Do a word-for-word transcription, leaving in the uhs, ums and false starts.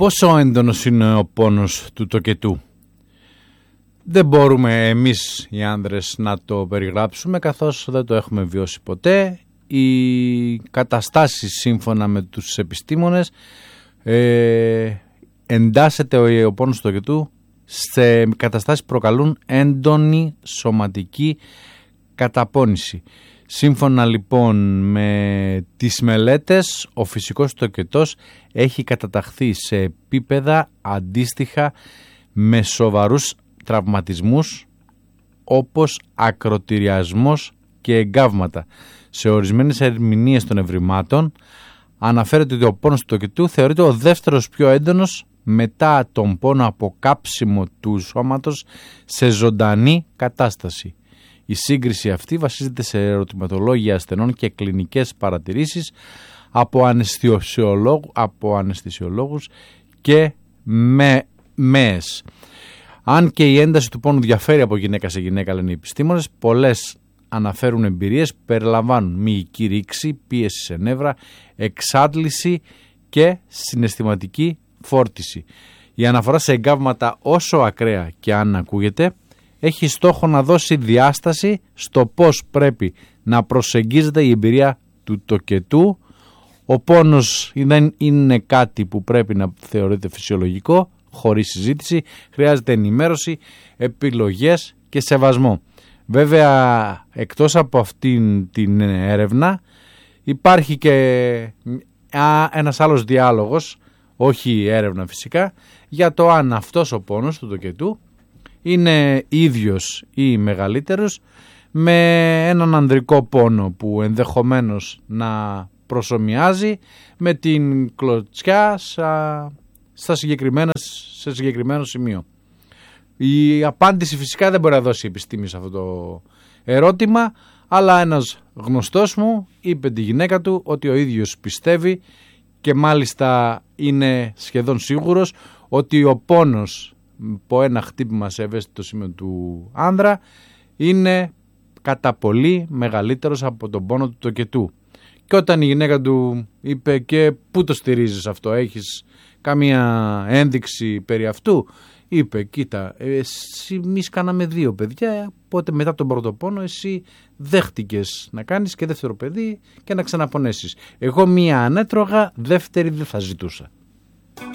Πόσο έντονος είναι ο πόνος του τοκετού? Δεν μπορούμε εμείς οι άνδρες να το περιγράψουμε, καθώς δεν το έχουμε βιώσει ποτέ. Οι καταστάσεις σύμφωνα με τους επιστήμονες ε, εντάσσεται ο, ο πόνος του τοκετού σε καταστάσεις που προκαλούν έντονη σωματική καταπώνηση. Σύμφωνα λοιπόν με τις μελέτες, ο φυσικός τοκετός έχει καταταχθεί σε επίπεδα αντίστοιχα με σοβαρούς τραυματισμούς όπως ακροτηριασμός και εγκάβματα. Σε ορισμένες ερμηνείες των ευρημάτων αναφέρεται ότι ο πόνος του τοκετού θεωρείται ο δεύτερος πιο έντονος μετά τον πόνο από κάψιμο του σώματος σε ζωντανή κατάσταση. Η σύγκριση αυτή βασίζεται σε ερωτηματολόγια ασθενών και κλινικές παρατηρήσεις από αναισθησιολόγους, από αναισθησιολόγους και με, μέες. Αν και η ένταση του πόνου διαφέρει από γυναίκα σε γυναίκα, λένε οι επιστήμονες, πολλές αναφέρουν εμπειρίες που περιλαμβάνουν μυϊκή ρήξη, πίεση σε νεύρα, εξάντληση και συναισθηματική φόρτιση. Η αναφορά σε εγκάβματα, όσο ακραία και αν ακούγεται, έχει στόχο να δώσει διάσταση στο πώς πρέπει να προσεγγίζεται η εμπειρία του τοκετού. Ο πόνος δεν είναι κάτι που πρέπει να θεωρείται φυσιολογικό, χωρίς συζήτηση. Χρειάζεται ενημέρωση, επιλογές και σεβασμό. Βέβαια, εκτός από αυτήν την έρευνα, υπάρχει και ένας άλλος διάλογος, όχι έρευνα φυσικά, για το αν αυτός ο πόνος του τοκετού είναι ίδιος ή μεγαλύτερος με έναν ανδρικό πόνο που ενδεχομένως να προσομοιάζει με την κλωτσιά στα συγκεκριμένα, σε συγκεκριμένο σημείο. Η απάντηση φυσικά δεν μπορεί να δώσει επιστήμη σε αυτό το ερώτημα, αλλά ένας γνωστός μου είπε τη γυναίκα του ότι ο ίδιος πιστεύει και μάλιστα είναι σχεδόν σίγουρος ότι ο πόνος από ένα χτύπημα σε ευαίσθητο σημείο του άνδρα είναι κατά πολύ μεγαλύτερος από τον πόνο του τοκετού. Και όταν η γυναίκα του είπε και πού το στηρίζεις αυτό, έχεις καμία ένδειξη περί αυτού, είπε κοίτα, εσύ, εμείς κάναμε δύο παιδιά, οπότε μετά τον πρώτο πόνο εσύ δέχτηκες να κάνεις και δεύτερο παιδί και να ξαναπονέσεις. Εγώ μία ανέτρωγα, δεύτερη δεν θα ζητούσα.